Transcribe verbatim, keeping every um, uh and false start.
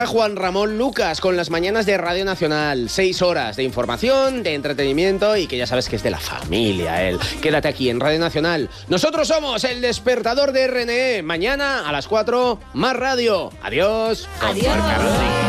Juan Ramón Lucas con las mañanas de Radio Nacional. Seis horas de información, de entretenimiento y que ya sabes que es de la familia él. Quédate aquí en Radio Nacional. Nosotros somos el despertador de R N E. Mañana a las cuatro, más radio. Adiós. Adiós.